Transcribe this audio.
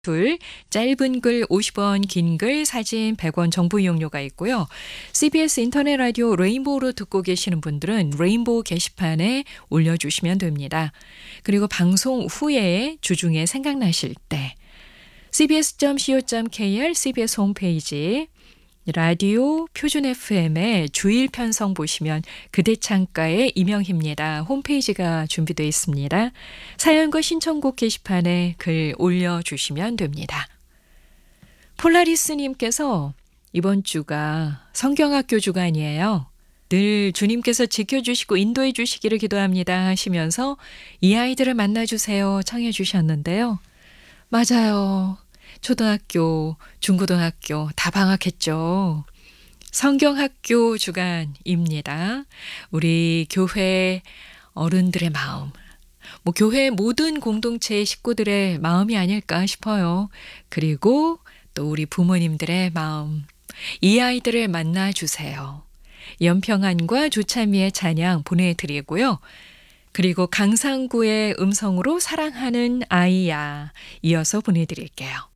둘, 짧은 글 50원, 긴 글, 사진 100원 정보 이용료가 있고요. CBS 인터넷 라디오 레인보우로 듣고 계시는 분들은 레인보우 게시판에 올려주시면 됩니다. 그리고 방송 후에 주중에 생각나실 때 cbs.co.kr CBS 홈페이지 라디오 표준 FM의 주일 편성 보시면 그대 창가에 이명희입니다. 홈페이지가 준비되어 있습니다. 사연과 신청곡 게시판에 글 올려주시면 됩니다. 폴라리스님께서 이번 주가 성경학교 주간이에요. 늘 주님께서 지켜주시고 인도해 주시기를 기도합니다 하시면서 이 아이들을 만나주세요 청해 주셨는데요. 맞아요. 초등학교, 중고등학교 다 방학했죠. 성경학교 주간입니다. 우리 교회 어른들의 마음, 교회 모든 공동체의 식구들의 마음이 아닐까 싶어요. 그리고 또 우리 부모님들의 마음, 이 아이들을 만나주세요. 연평안과 조찬미의 찬양 보내드리고요. 그리고 강상구의 음성으로 사랑하는 아이야 이어서 보내드릴게요.